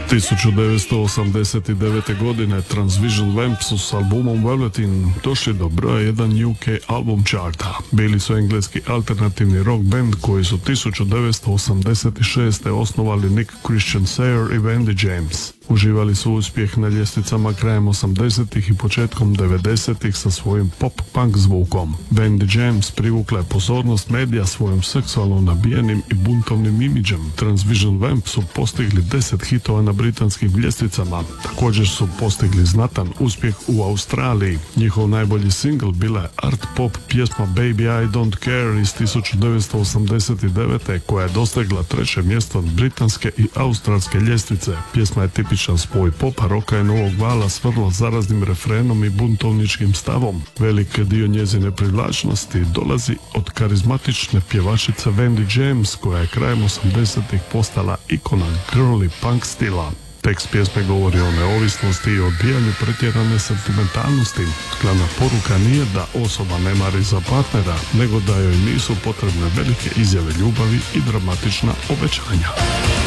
1989. godine Transvision Vamp su s albumom Velveteen došli do broja 1 UK album charta. Bili su engleski alternativni rock band koji su 1986. osnovali Nick Christian Sayer i Wendy James. Uživali su uspjeh na ljestvicama krajem 80-ih i početkom 90-ih sa svojim pop-punk zvukom. Wendy James privukla je pozornost medija svojim seksualno nabijenim i buntovnim imidžem. Transvision Vamp su postigli 10 hitova na britanskim ljestvicama. Također su postigli znatan uspjeh u Australiji. Njihov najbolji singl bila je art pop pjesma Baby I Don't Care iz 1989. koja je dostigla 3. mjesto britanske i australske ljestvice. Pjesma je tipična spoj popa, roka i novog vala s vrlo zaraznim refrenom i buntovničkim stavom. Veliki dio njezine privlačnosti dolazi od karizmatične pjevačice Wendy James koja je krajem 80-ih postala ikona girly punk stila. Tekst pjesme govori o neovisnosti i odbijanju pretjerane sentimentalnosti. Glavna poruka nije da osoba ne mari za partnera, nego da joj nisu potrebne velike izjave ljubavi i dramatična obećanja.